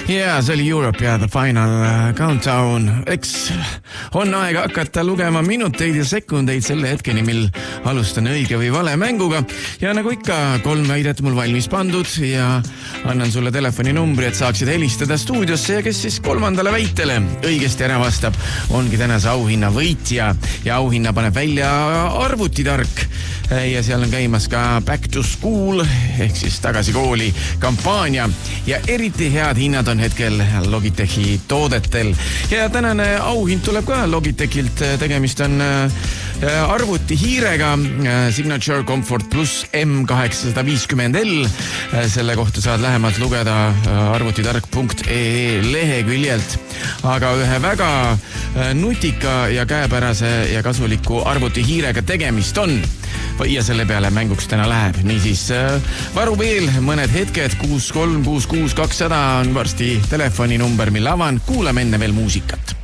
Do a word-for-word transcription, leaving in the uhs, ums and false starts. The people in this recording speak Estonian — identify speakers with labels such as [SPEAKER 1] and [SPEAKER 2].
[SPEAKER 1] Ja see oli Europe ja The Final Countdown. Eks on aeg hakata lugema minuteid ja sekundeid selle hetkeni, mil alustan õige või vale mänguga. Ja nagu ikka, kolm väidet mul valmis pandud ja annan sulle telefoninumbri, et saaksid helistada stuudiosse ja kes siis kolmandale väitele õigesti ära vastab, ongi tänase auhinna võitja. Ja auhinna paneb välja arvutitark ja seal on käimas ka Back to School ehk siis tagasi kooli kampaania ja eriti head hinnad on hetkel Logitechi toodetel. Ja tänane auhind tuleb ka Logitechilt, tegemist on arvuti hiirega Signature Comfort Plus M kaheksasada viiskümmend L. Selle kohta saad lähemalt lugeda arvutitark punkt ee leheküljelt. Aga ühe väga nutika ja käepärase ja kasuliku arvuti hiirega tegemist on. Ja selle peale mänguks täna läheb. Niisiis varu veel mõned hetked, kuus kolm kuus kuus kakssada on varsti telefoninumber, mille avan. Kuulame enne veel muusikat.